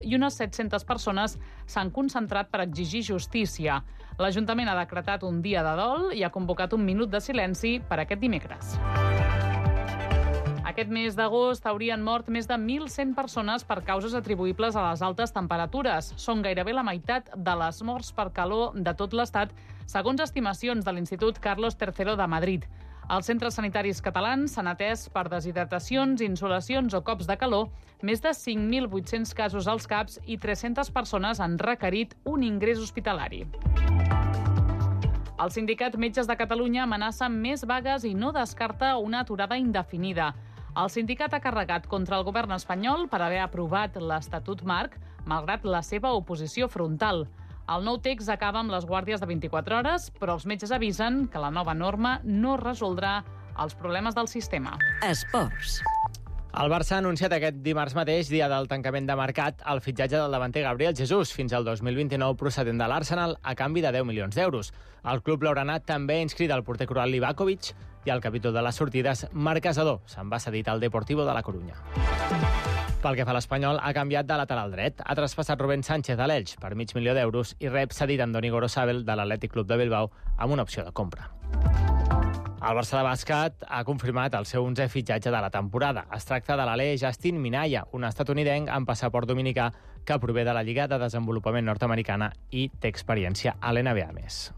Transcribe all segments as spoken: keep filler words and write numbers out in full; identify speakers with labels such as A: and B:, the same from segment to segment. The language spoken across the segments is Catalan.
A: i unes set-centes persones s'han concentrat per exigir justícia. L'Ajuntament ha decretat un dia de dol i ha convocat un minut de silenci per aquest dimecres. Aquest mes d'agost haurien mort més de mil cent persones per causes atribuïbles a les altes temperatures. Són gairebé la meitat de les morts per calor de tot l'Estat, segons estimacions de l'Institut Carlos tercero de Madrid. Els centres sanitaris catalans s'han atès per deshidratacions, insolacions o cops de calor més de cinc mil vuit-cents casos als CAPs i tres-centes persones han requerit un ingrés hospitalari. El sindicat Metges de Catalunya amenaça més vagues i no descarta una aturada indefinida. El sindicat ha carregat contra el govern espanyol per haver aprovat l'Estatut Marc, malgrat la seva oposició frontal. El nou text acaba amb les guàrdies de vint-i-quatre hores, però els metges avisen que la nova norma no resoldrà els problemes del sistema.
B: Esports.
C: El Barça ha anunciat aquest dimarts mateix, dia del tancament de mercat, el fitxatge del davanter Gabriel Jesús fins al dos mil vint-i-nou procedent de l'Arsenal a canvi de deu milions d'euros. El club blaugrana també ha inscrit el porter croat Livakovic i el capítol de les sortides, Marc Casador, se'n va cedit al Deportivo de la Corunya. Pel que fa a l'Espanyol, ha canviat de lateral dret. Ha traspassat Rubén Sánchez a l'Elx per mig milió d'euros i rep cedit Andoni Gorosabel de l'Atlètic Club de Bilbao amb una opció de compra. El Barça de bàsquet ha confirmat el seu onzè fitxatge de la temporada. Es tracta de l'alè Justin Minaya, un estatunidenc amb passaport dominicà que prové de la Lliga de Desenvolupament Nord-Americana i té experiència a l'N B A més.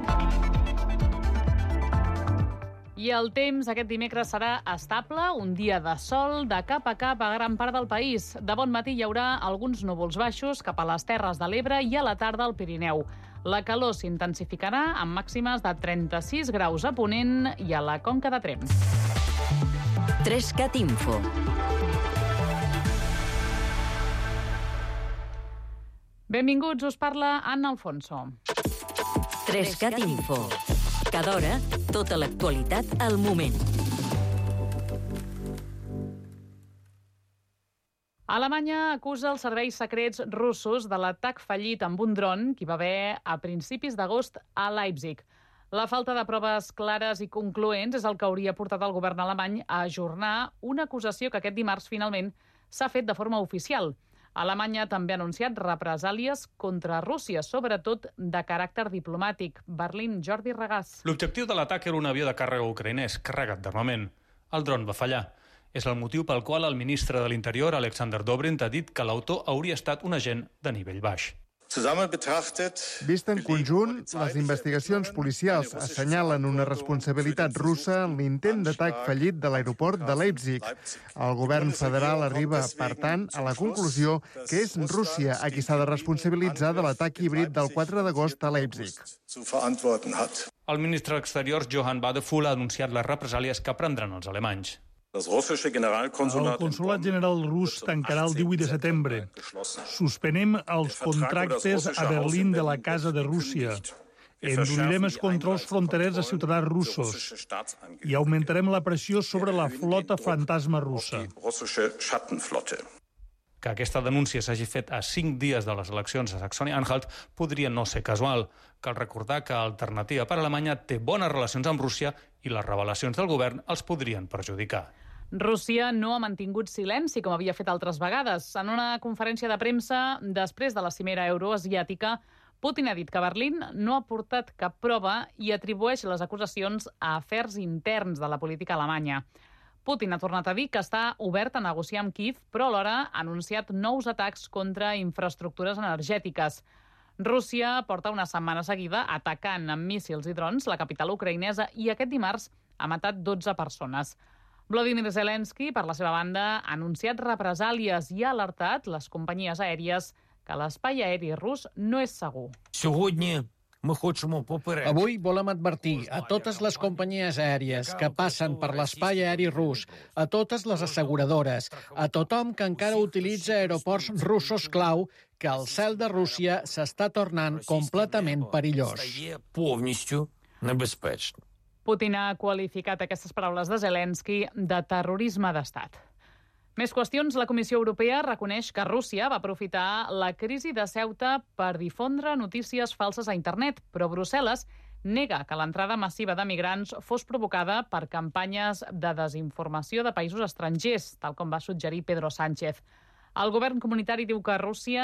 A: I el temps aquest dimecres serà estable, un dia de sol, de cap a cap a gran part del país. De bon matí hi haurà alguns núvols baixos cap a les Terres de l'Ebre i a la tarda al Pirineu. La calor s'intensificarà amb màximes de trenta-sis graus a Ponent i a la Conca de Tremp.
B: Trescat Info.
A: Benvinguts, us parla Anna Alfonso.
B: Trescat Info. Cada hora, tota l'actualitat al moment.
A: Alemanya acusa els serveis secrets russos de l'atac fallit amb un dron que hi va haver a principis d'agost a Leipzig. La falta de proves clares i concloents és el que hauria portat el govern alemany a ajornar una acusació que aquest dimarts finalment s'ha fet de forma oficial. Alemanya també ha anunciat represàlies contra Rússia, sobretot de caràcter diplomàtic. Berlín, Jordi Regàs.
D: L'objectiu de l'atac era un avió de càrrega ucraïnès carregat d'armament. El dron va fallar. És el motiu pel qual el ministre de l'Interior, Alexander Dobrindt, ha dit que l'autor hauria estat un agent de nivell baix.
E: Vist en conjunt, les investigacions policials assenyalen una responsabilitat russa en l'intent d'atac fallit de l'aeroport de Leipzig. El govern federal arriba, per tant, a la conclusió que és Rússia a qui s'ha de responsabilitzar de l'atac híbrid del quatre d'agost a Leipzig.
D: El ministre d'Exteriors, Johann Wadephul, ha anunciat les represàlies que prendran els alemanys.
F: El consolat general rus tancarà el divuit de setembre. Suspenem els contractes a Berlín de la Casa de Rússia. Endurirem els controls fronterers a ciutadans russos i augmentarem la pressió sobre la flota fantasma russa.
D: Que aquesta denúncia s'hagi fet a cinc dies de les eleccions a Saxònia-Anhalt podria no ser casual. Cal recordar que Alternativa per Alemanya té bones relacions amb Rússia i les revelacions del govern els podrien perjudicar.
A: Rússia no ha mantingut silenci, com havia fet altres vegades. En una conferència de premsa, després de la cimera euroasiàtica, Putin ha dit que Berlín no ha portat cap prova i atribueix les acusacions a afers interns de la política alemanya. Putin ha tornat a dir que està obert a negociar amb Kíev, però alhora ha anunciat nous atacs contra infraestructures energètiques. Rússia porta una setmana seguida atacant amb míssils i drons la capital ucraïnesa i aquest dimarts ha matat dotze persones. Volodymyr Zelensky, per la seva banda, ha anunciat represàlies i ha alertat les companyies aèries que l'espai aeri rus no és segur.
G: Avui volem advertir a totes les companyies aèries que passen per l'espai aeri rus, a totes les asseguradores, a tothom que encara utilitza aeroports russos clau, que el cel de Rússia s'està tornant completament perillós.
A: Putin ha qualificat aquestes paraules de Zelensky de terrorisme d'estat. Més qüestions. La Comissió Europea reconeix que Rússia va aprofitar la crisi de Ceuta per difondre notícies falses a internet, però Brussel·les nega que l'entrada massiva de migrants fos provocada per campanyes de desinformació de països estrangers, tal com va suggerir Pedro Sánchez. El govern comunitari diu que Rússia